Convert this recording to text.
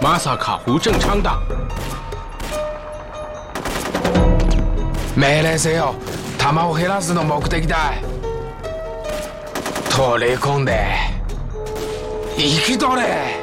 まさか胡正昌だ。 命令せよ。弾を減らすの目的だ。取り込んで生きとれ。